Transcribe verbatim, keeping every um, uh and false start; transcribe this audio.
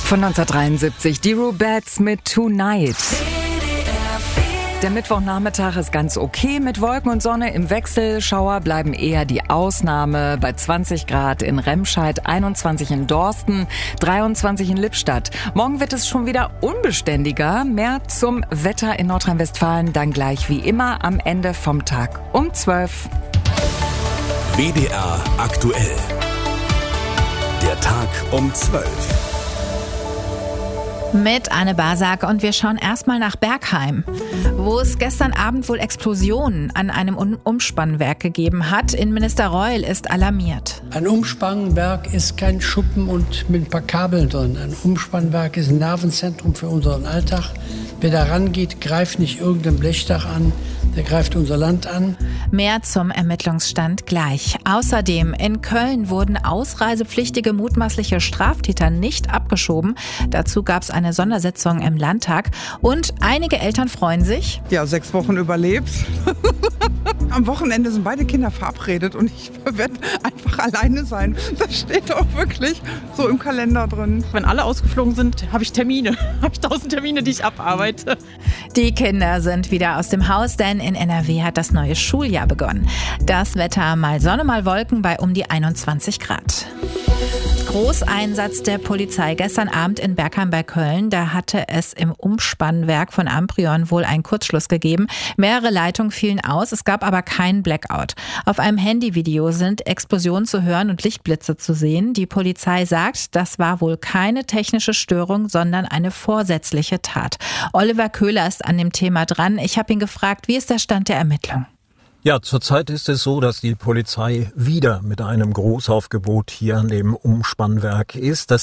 Von neunzehnhundertdreiundsiebzig, die Rubettes mit Tonight. Der Mittwochnachmittag ist ganz okay mit Wolken und Sonne im Wechsel. Schauer bleiben eher die Ausnahme bei zwanzig Grad in Remscheid, einundzwanzig in Dorsten, dreiundzwanzig in Lippstadt. Morgen wird es schon wieder unbeständiger. Mehr zum Wetter in Nordrhein-Westfalen dann gleich wie immer am Ende vom Tag um zwölf. W D R aktuell. Der Tag um zwölf. Mit Anne Basak und wir schauen erstmal nach Bergheim, wo es gestern Abend wohl Explosionen an einem Umspannwerk gegeben hat. Innenminister Reul ist alarmiert. Ein Umspannwerk ist kein Schuppen und mit ein paar Kabeln drin. Ein Umspannwerk ist ein Nervenzentrum für unseren Alltag. Wer da rangeht, greift nicht irgendein Blechdach an, der greift unser Land an. Mehr zum Ermittlungsstand gleich. Außerdem in Köln wurden ausreisepflichtige mutmaßliche Straftäter nicht abgeschoben. Dazu gab es eine Sondersitzung im Landtag. Und einige Eltern freuen sich. Ja, sechs Wochen überlebt. Am Wochenende sind beide Kinder verabredet und ich werde einfach alleine sein. Das steht auch wirklich so im Kalender drin. Wenn alle ausgeflogen sind, habe ich Termine. habe ich tausend Termine, die ich abarbeite. Die Kinder sind wieder aus dem Haus, denn in N R W hat das neue Schuljahr begonnen. Das Wetter mal Sonne, mal Wolken bei um die einundzwanzig Grad. Großeinsatz der Polizei gestern Abend in Bergheim bei Köln. Da hatte es im Umspannwerk von Amprion wohl einen Kurzschluss gegeben. Mehrere Leitungen fielen aus, es gab aber keinen Blackout. Auf einem Handyvideo sind Explosionen zu hören und Lichtblitze zu sehen. Die Polizei sagt, das war wohl keine technische Störung, sondern eine vorsätzliche Tat. Oliver Köhler ist an dem Thema dran. Ich habe ihn gefragt, wie ist der Stand der Ermittlung? Ja, zurzeit ist es so, dass die Polizei wieder mit einem Großaufgebot hier an dem Umspannwerk ist. Das